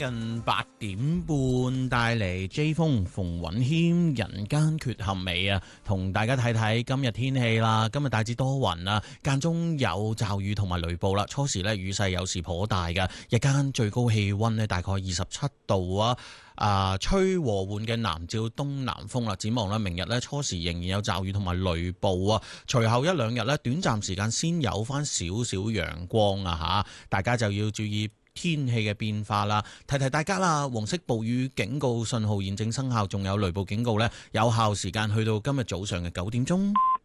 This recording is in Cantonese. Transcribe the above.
近8點半，帶嚟 J 風馮允謙人間缺陷美啊，同大家睇睇今日天氣啦。今日大致多雲啊，間中有驟雨同埋雷暴啦。初時咧雨勢有時頗大嘅，日間最高氣溫咧大概27度啊。吹和緩嘅南至東南風啦。展望咧，明日咧初時仍然有驟雨同埋雷暴啊。隨後一兩日咧，短暫時間先有翻少少陽光啊嚇，大家就要注意天氣嘅變化啦。提提大家啦，黃色暴雨警告信號現正生效，仲有雷暴警告咧，有效時間去到今日早上嘅9點鐘。